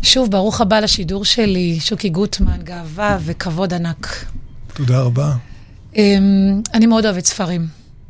שוב, ברוך הבא לשידור שלי, שוקי גוטמן, גאווה וכבוד ענק. תודה רבה. אני מאוד אוהבת ספרים,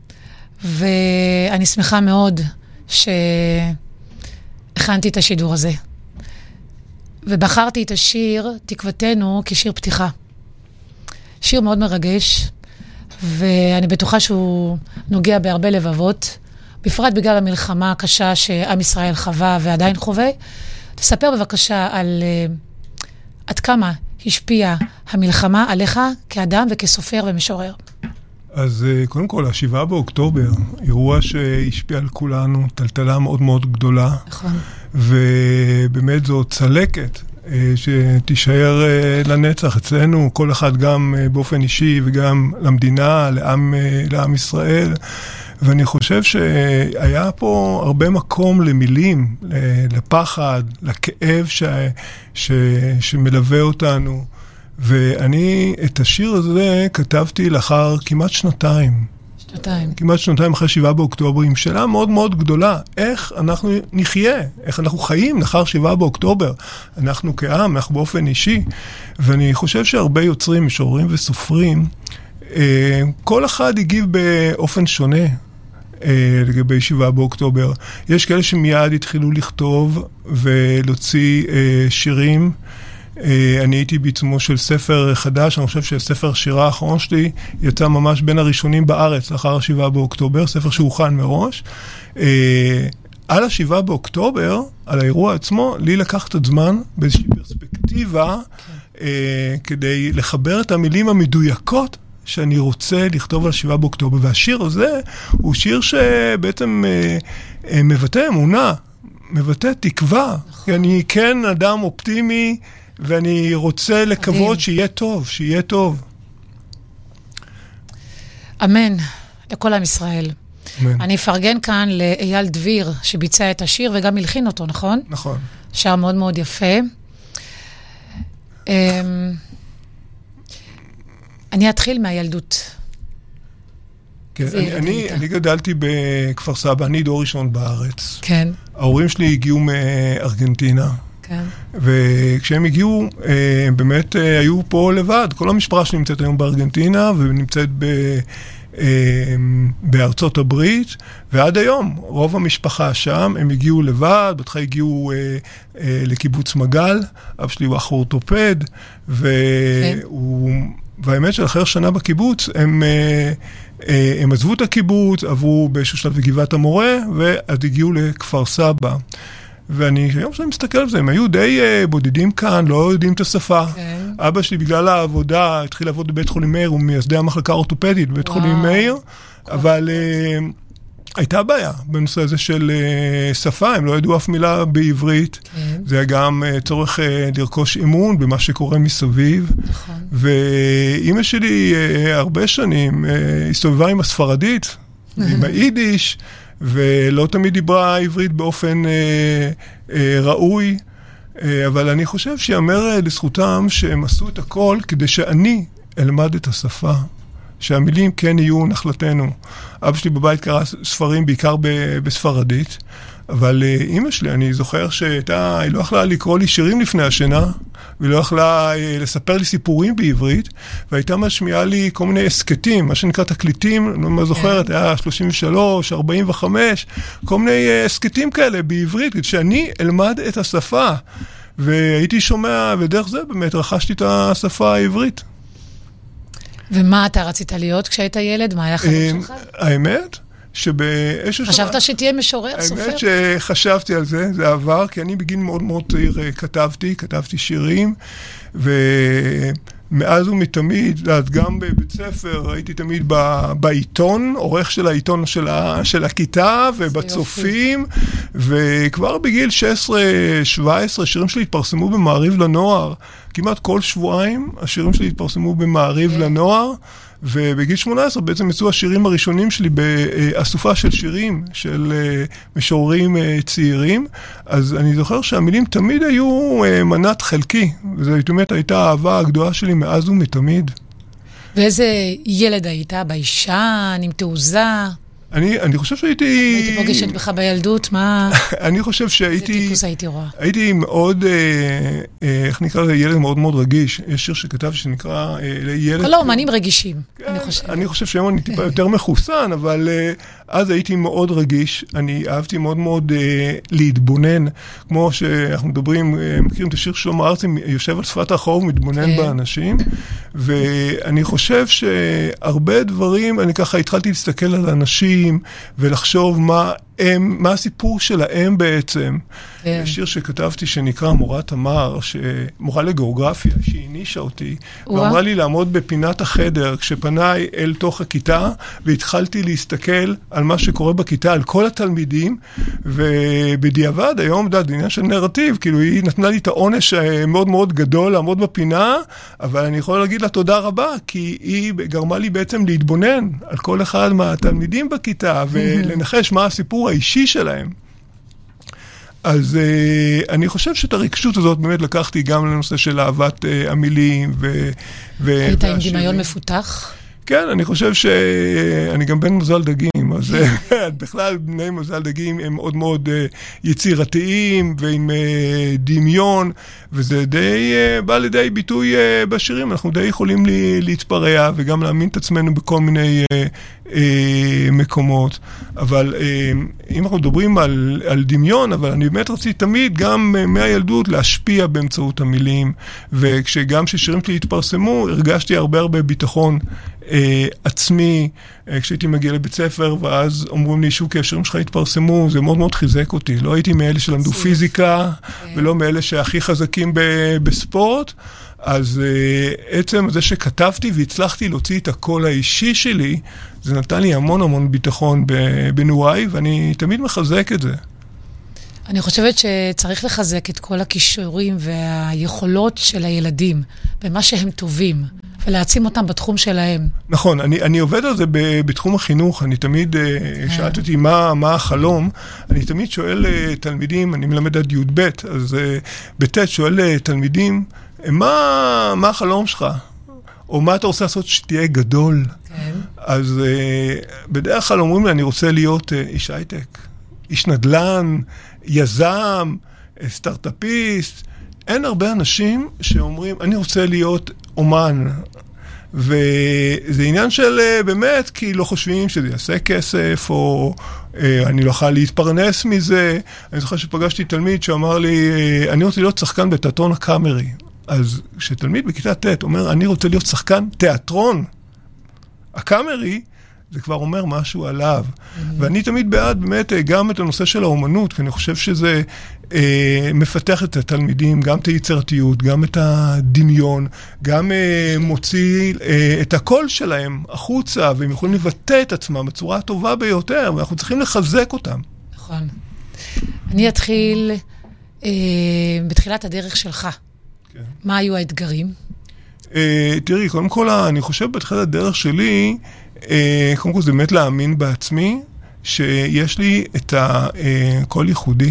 ואני שמחה מאוד שהכנתי את השידור הזה. ובחרתי את השיר תקוותנו כשיר פתיחה. שיר מאוד מרגש, ואני בטוחה שהוא נוגע בהרבה לבבות, בפרט בגלל המלחמה הקשה שעם ישראל חווה ועדיין חווה. תספר בבקשה על עד כמה השפיעה המלחמה עליך כאדם וכסופר ומשורר. אז קודם כל, 7 באוקטובר, אירוע שהשפיע על כולנו, טלטלה מאוד מאוד גדולה. נכון. ובאמת זו צלקת שתישאר לנצח אצלנו, כל אחד גם באופן אישי וגם למדינה, לעם ישראל. ואני חושב שהיה פה הרבה מקום למילים, לפחד, לכאב שמלווה אותנו. ואני את השיר הזה כתבתי לאחר כמעט שנתיים. כמעט שנתיים אחרי 7 באוקטובר, עם שאלה מאוד מאוד גדולה. איך אנחנו נחיה? איך אנחנו חיים לאחר 7 באוקטובר? אנחנו כעם, אנחנו באופן אישי. ואני חושב שהרבה יוצרים, משוררים וסופרים, כל אחד הגיב באופן שונה לגבי 7 באוקטובר. יש כאלה שמיד התחילו לכתוב ולהוציא שירים. אני הייתי בעיצומו של ספר חדש, אני חושב שספר שירה האחרון שלי יצא ממש בין הראשונים בארץ לאחר 7 באוקטובר, ספר שהוכן מראש. על 7 באוקטובר, על האירוע עצמו, לי לקח את הזמן באיזושהי פרספקטיבה כדי לחבר את המילים המדויקות שאני רוצה לכתוב על 7 באוקטובר. והשיר הזה הוא שיר שבעצם מבטא אמונה, מבטא תקווה. כי אני כן אדם אופטימי, ואני רוצה לקוות שיהיה טוב, שיהיה טוב. אמן, לכל עם ישראל. אמן. אני אפרגן כאן לאייל דביר, שביצע את השיר וגם הלחין אותו, נכון? נכון. שר מאוד מאוד יפה. אני אתחיל מהילדות. כן, אני גדלתי בכפר סבא, אני דור ראשון בארץ. כן. ההורים שלי הגיעו מארגנטינה. כן. וכשהם הגיעו, באמת היו פה לבד. כל המשפחה שלי נמצאת היום בארגנטינה, ונמצאת בארצות הברית, ועד היום, רוב המשפחה שם, הם הגיעו לבד, בתחילה הגיעו לקיבוץ מגל, אב שלי הוא אח אורתופד, והאמת שאחרי שנה בקיבוץ, הם עזבו את הקיבוץ, עברו באיזשהו שלב בגבעת המורה, ואז הגיעו לכפר סבא. ואני, היום שאני מסתכל על זה, הם היו די בודדים כאן, לא יודעים את השפה. אבא שלי בגלל העבודה התחיל לעבוד בבית חולים מאיר, הוא מייסדי המחלקה האורתופדית בבית חולים מאיר, אבל הייתה בעיה בנושא הזה של שפה, הם לא ידעו אף מילה בעברית. זה היה גם צורך לרכוש אימון במה שקורה מסביב. ואמא שלי הרבה שנים הסתובבה עם הספרדית, עם היידיש, ולא תמיד דיברה עברית באופן ראוי, אבל אני חושב שיאמר לזכותם שהם עשו את הכל כדי שאני אלמד את השפה, שהמילים כן יהיו נחלתנו. אבא שלי בבית קרא ספרים בעיקר בספרדית, אבל אמא שלי, אני זוכר שהיא לא יכלה לקרוא לי שירים לפני השינה, ולא יכלה לספר לי סיפורים בעברית, והייתה משמיעה לי כל מיני הסקטים, מה שנקרא תקליטים, אני לא זוכרת, היה 33, 45, כל מיני הסקטים כאלה בעברית, כדי שאני אלמד את השפה. והייתי שומע, ודרך זה באמת רכשתי את השפה העברית. ומה אתה רצית להיות כשהיית ילד? מה היה החלום שלך? האמת? חשבת שתהיה משורר, סופר? האמת שחשבתי על זה, זה עבר, כי אני בגיל מאוד מאוד צעיר כתבתי שירים, ומאז ומתמיד, גם בבית ספר, הייתי תמיד בעיתון, עורך של העיתון של הכיתה, ובצופים, וכבר בגיל 16-17, שירים שלי התפרסמו במעריב לנוער, כמעט כל שבועיים השירים שלי התפרסמו במעריב לנוער, ובגיל 18 בעצם יצאו השירים הראשונים שלי באסופה של שירים של משוררים צעירים. אז אני זוכר שהמילים תמיד היו מנת חלקי, וזו באמת הייתה האהבה הגדולה שלי מאז ומתמיד. ואיזה ילד היית? ביישן, עם תעוזה? אני חושב שהייתי... הייתי פוגשת בך בילדות, מה... אני חושב שהייתי... איזה טיפוס הייתי רואה? הייתי מאוד, איך נקרא לזה, ילד מאוד מאוד רגיש. יש שיר שכתב שנקרא ילד... כל האומנים רגישים, אני חושבת. אני חושב שהיום אני טיפה יותר מחוסן, אבל אז הייתי מאוד רגיש. אני אהבתי מאוד מאוד להתבונן, כמו שאנחנו מדברים, מכירים את השיר שלמה ארצי, יושב על שפת הרחוב, מתבונן באנשים, ואני חושב שהרבה דברים, אני ככה התחלתי להסתכל על אנשים, ולחשוב מה הסיפור שלהם בעצם. יש שיר שכתבתי שנקרא מורה תמר, מורה לגיאוגרפיה, שהיא הנישה אותי, ואמרה לי לעמוד בפינת החדר, כשפניי אל תוך הכיתה, והתחלתי להסתכל על מה שקורה בכיתה, על כל התלמידים, ובדיעבד, היום, עניין של נרטיב, כאילו היא נתנה לי את העונש מאוד מאוד גדול, לעמוד בפינה, אבל אני יכול להגיד לה תודה רבה, כי היא גרמה לי בעצם להתבונן על כל אחד מהתלמידים בכיתה, ולנחש מה הסיפור האישי שלהם. אז אני חושב שאת הרגשות הזאת באמת לקחתי גם לנושא של אהבת המילים היית עם דמיון מפותח? כן, אני חושב שאני גם בן מזל דגים, אז בכלל בני מזל דגים הם מאוד מאוד יצירתיים ועם דמיון, וזה די בא לידי ביטוי בשירים. אנחנו די יכולים להתפרע וגם להאמין את עצמנו בכל מיני מקומות. אבל אם אנחנו מדברים על דמיון, אבל אני באמת רציתי תמיד גם מהילדות להשפיע באמצעות המילים, וכשגם ששירים שלי התפרסמו, הרגשתי הרבה ביטחון עצמי, כשהייתי מגיע לבית ספר, ואז אומרים לי, שוקי, השירים שלך התפרסמו, זה מאוד מאוד חיזק אותי. לא הייתי מאלה שלמדו פיזיקה, ולא מאלה שהכי חזקים בספורט, אז עצם זה שכתבתי והצלחתי להוציא את הקול האישי שלי, זה נתן לי המון ביטחון בנוראי, ואני תמיד מחזק את זה. אני חושבת שצריך לחזק את כל הכישורים והיכולות של הילדים, במה שהם טובים, ולהעצים אותם בתחום שלהם. נכון, אני עובד על זה בתחום החינוך, אני תמיד, שאלת אותי מה החלום, אני תמיד שואל תלמידים, אני מלמד עד י"ב, אז בתת שואל תלמידים, מה החלום שלך? או מה אתה רוצה לעשות שתהיה גדול? כן. אז בדרך כלל אומרים לי, אני רוצה להיות איש הייטק, איש נדל"ן, יזם, סטארט-אפיסט. אין הרבה אנשים שאומרים, אני רוצה להיות אומן. וזה עניין של באמת, כי לא חושבים שזה יעשה כסף, או אני לא יכול להתפרנס מזה. אני זוכר שפגשתי תלמיד שאמר לי, אני רוצה להיות שחקן בתיאטרון הקאמרי. אז כשתלמיד בכיתה ט' אומר, אני רוצה להיות שחקן תיאטרון הקאמרי, זה כבר אומר משהו עליו. ואני תמיד בעד באמת גם את הנושא של האומנות, כי אני חושב שזה מפתח את התלמידים, גם את היצירתיות, גם את הדמיון, גם מוציא את הקול שלהם החוצה, והם יכולים לבטא את עצמם בצורה הטובה ביותר, ואנחנו צריכים לחזק אותם. נכון. אני אתחיל בתחילת הדרך שלך. כן. מה היו האתגרים? תראי, קודם כל, אני חושב בתחילת הדרך שלי, קודם כל זה באמת להאמין בעצמי, שיש לי את הקול ייחודי,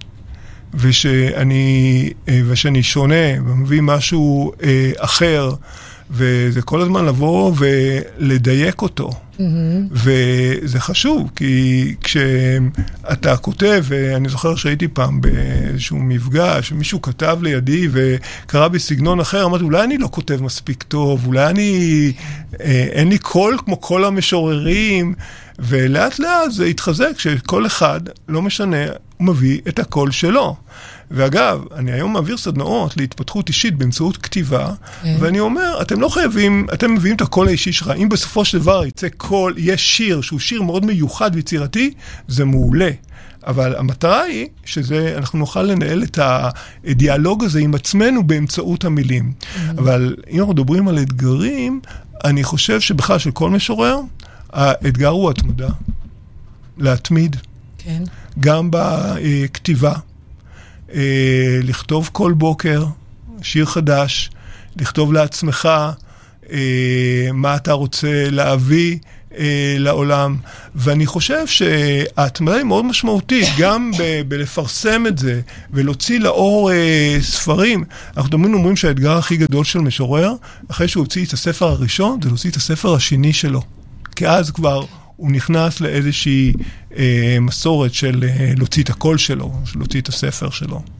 ושאני שונה, ומביא משהו אחר, וזה כל הזמן לבוא ולדייק אותו. וזה חשוב, כי כשאתה כותב, ואני זוכר שהייתי פעם באיזשהו מפגש, מישהו כתב לידי וקרא בסגנון אחר, אמרתי, אולי אני לא כותב מספיק טוב, אולי אין לי קול כמו כל המשוררים, ולאט לאט זה התחזק שכל אחד, לא משנה, הוא מביא את הקול שלו. ואגב, אני היום מעביר סדנאות להתפתחות אישית באמצעות כתיבה, ואני אומר, אתם לא חייבים, אתם מביאים את הקול האישי שלך, אם בסופו של דבר יצא קול, יש שיר, שהוא שיר מאוד מיוחד ויצירתי, זה מעולה. אבל המטרה היא שאנחנו נוכל לנהל את הדיאלוג הזה עם עצמנו באמצעות המילים. אבל אם אנחנו מדברים על אתגרים, אני חושב שבכלל של כל משורר, האתגר הוא התמדה. להתמיד. כן. גם בכתיבה. לכתוב כל בוקר שיר חדש, לכתוב לעצמך מה אתה רוצה להביא לעולם, ואני חושב שההתמדה היא מאוד משמעותית, גם בלפרסם את זה ולהוציא לאור ספרים. אנחנו תמיד אומרים שהאתגר הכי גדול של משורר, אחרי שהוא הוציא את הספר הראשון, זה להוציא את הספר השני שלו, כי אז כבר הוא נכנס לאיזושהי מסורת של להוציא את הקול שלו, להוציא את הספר שלו.